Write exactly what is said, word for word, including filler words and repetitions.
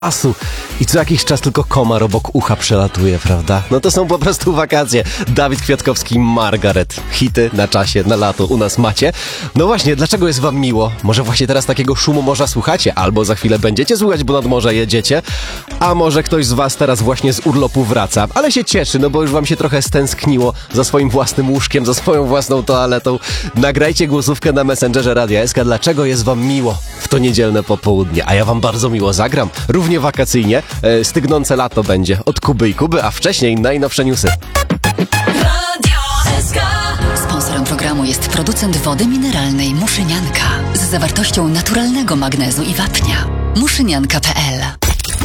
Asu. I co jakiś czas tylko komar obok ucha przelatuje, prawda? No to są po prostu wakacje. Dawid Kwiatkowski, Margaret. Hity na czasie, na lato u nas macie. No właśnie, dlaczego jest wam miło? Może właśnie teraz takiego szumu morza słuchacie? Albo za chwilę będziecie słuchać, bo nad morze jedziecie? A może ktoś z was teraz właśnie z urlopu wraca? Ale się cieszy, no bo już wam się trochę stęskniło za swoim własnym łóżkiem, za swoją własną toaletą. Nagrajcie głosówkę na Messengerze Radia S K. Dlaczego jest wam miło w to niedzielne popołudnie? A ja wam bardzo miło zagram. Równie wakacyjnie. E, stygnące lato będzie od Kuby i Kuby, a wcześniej najnowsze newsy. Sponsorem programu jest producent wody mineralnej Muszynianka z zawartością naturalnego magnezu i wapnia. muszynianka kropka p l